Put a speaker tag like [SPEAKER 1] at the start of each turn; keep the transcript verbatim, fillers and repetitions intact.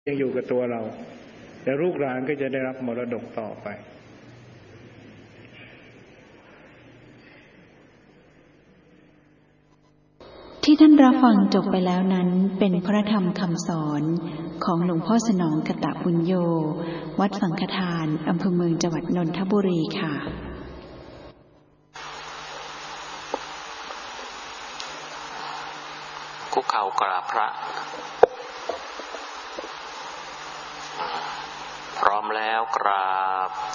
[SPEAKER 1] ยังอยู่กับตัวเราแต่ลูกหลานก็จะได้รับมรดกต่อไป
[SPEAKER 2] ที่ท่านรับฟังจบไปแล้วนั้นเป็นพระธรรมคำสอนของหลวงพ่อสนองกตปุญโญวัดสังฆทานอำเภอเมืองจังหวัดนนทบุรีค่ะ
[SPEAKER 3] คุกเข่ากราบพระพร้อมแล้วกราบ